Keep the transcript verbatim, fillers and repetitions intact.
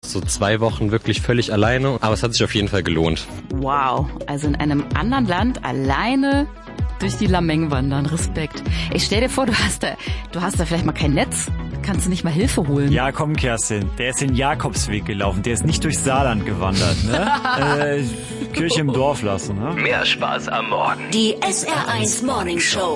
So zwei Wochen wirklich völlig alleine, aber es hat sich auf jeden Fall gelohnt. Wow, also in einem anderen Land alleine durch die Lameng wandern. Respekt. Ich stell dir vor, du hast da, du hast da vielleicht mal kein Netz. Kannst du nicht mal Hilfe holen? Ja, komm, Kerstin. Der ist den Jakobsweg gelaufen. Der ist nicht durchs Saarland gewandert, ne? äh, Kirche im Dorf lassen, ne? Mehr Spaß am Morgen. Die S R eins Morning Show.